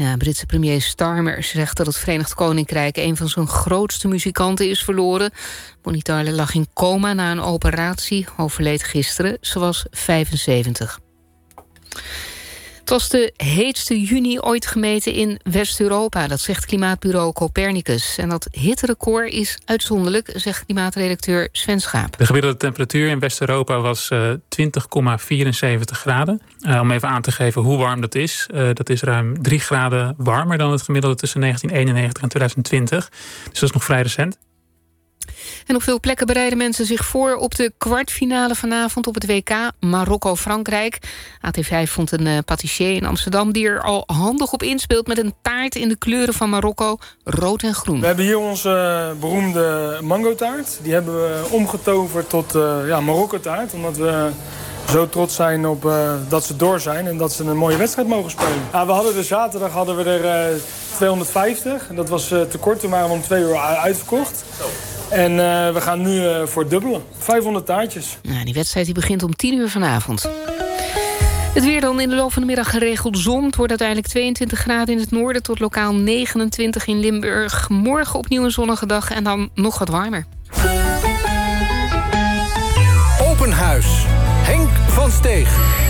Ja, Britse premier Starmer zegt dat het Verenigd Koninkrijk een van zijn grootste muzikanten is verloren. Bonnie Tyler lag in coma na een operatie, overleed gisteren. Ze was 75. Het was de heetste juni ooit gemeten in West-Europa. Dat zegt klimaatbureau Copernicus. En dat hitterecord is uitzonderlijk, zegt klimaatredacteur Sven Schaap. De gemiddelde temperatuur in West-Europa was 20,74 graden. Om even aan te geven hoe warm dat is. Dat is ruim 3 graden warmer dan het gemiddelde tussen 1991 en 2020. Dus dat is nog vrij recent. En op veel plekken bereiden mensen zich voor op de kwartfinale vanavond op het WK Marokko-Frankrijk. AT5 vond een pâtissier in Amsterdam die er al handig op inspeelt met een taart in de kleuren van Marokko, rood en groen. We hebben hier onze beroemde mangotaart. Die hebben we omgetoverd tot Marokko-taart, omdat we zo trots zijn op dat ze door zijn en dat ze een mooie wedstrijd mogen spelen. Ja, we hadden zaterdag er 250. Dat was te kort, toen waren we om 2 uur uitverkocht. En we gaan nu voor het dubbele. 500 taartjes. Nou, die wedstrijd die begint om 10 uur vanavond. Het weer dan in de loop van de middag geregeld zon. Het wordt uiteindelijk 22 graden in het noorden tot lokaal 29 in Limburg. Morgen opnieuw een zonnige dag en dan nog wat warmer. Open Huis. Henk van Steeg.